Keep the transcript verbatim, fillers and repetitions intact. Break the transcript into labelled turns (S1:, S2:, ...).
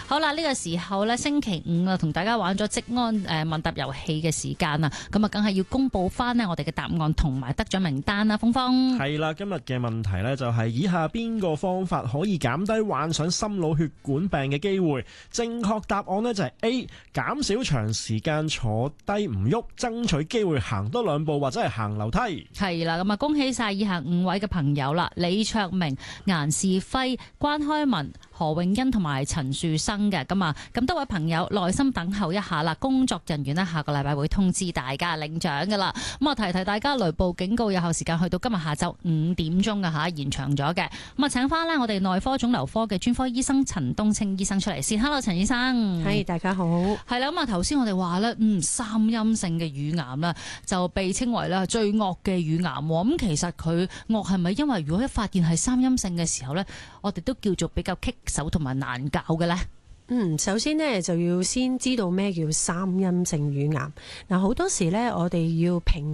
S1: 好啦，呢、這個時候咧，星期五啊，同大家玩咗職安誒問答遊戲嘅時間啊，咁啊，梗係要公布翻呢我哋嘅答案同埋得獎名單啦。峰峰
S2: 係啦，今日嘅問題呢，就係以下邊個方法可以減低患上心腦血管病嘅機會？正確答案呢，就係 A， 減少長時間坐低唔喐，爭取機會行多兩步或者係行樓梯。
S1: 係啦，咁啊，恭喜晒以下五位嘅朋友啦，李卓明、顏士輝、關開文、何永欣同埋陳樹生嘅。咁啊，咁多位朋友耐心等候一下啦，工作人員呢，下個禮拜會通知大家領獎噶啦。咁啊，提提大家，雷暴警告有效時間去到今日下晝五點鐘噶吓，延長咗嘅。咁啊，請翻呢我哋內科腫瘤科嘅專科醫生陳冬青醫生出嚟先。Hello， 陳醫生。
S3: 係，大家好。
S1: 係啦，咁啊，頭先我哋話咧，嗯，三陰性嘅乳癌啦，就被稱為咧最惡嘅乳癌。咁其實佢惡係咪因為如果一發現係三陰性嘅時候咧，我哋都叫做比較棘手同埋難搞嘅咧？
S3: 嗯，首先呢，就要先知道咩叫三陰性乳癌。嗱，好多時咧我哋要評